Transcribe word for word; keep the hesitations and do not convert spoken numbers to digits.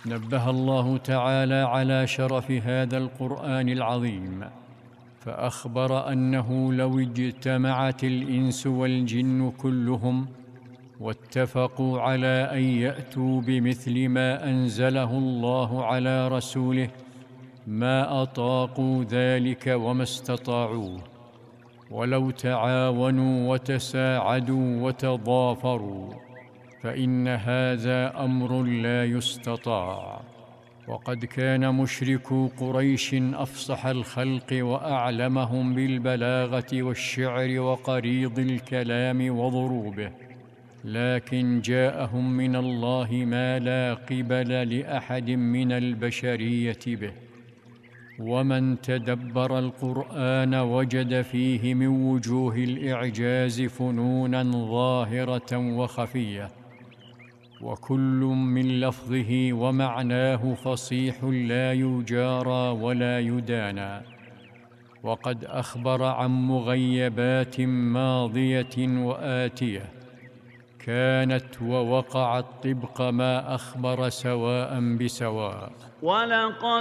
نبه الله تعالى على شرف هذا القرآن العظيم، فأخبر أنه لو اجتمعت الإنس والجن كلهم واتفقوا على أن يأتوا بمثل ما أنزله الله على رسوله ما أطاقوا ذلك وما استطاعوه، ولو تعاونوا وتساعدوا وتضافروا فإن هذا أمر لا يستطاع. وقد كان مشركو قريش أفصح الخلق وأعلمهم بالبلاغة والشعر وقريض الكلام وضروبه، لكن جاءهم من الله ما لا قبل لأحد من البشرية به. ومن تدبر القرآن وجد فيه من وجوه الإعجاز فنوناً ظاهرة وخفية، وكل من لفظه ومعناه فصيح لا يجارى ولا يدانى. وقد أخبر عن مغيبات ماضية وآتية كانت ووقعت طبق ما أخبر سواء بسواء. ولقد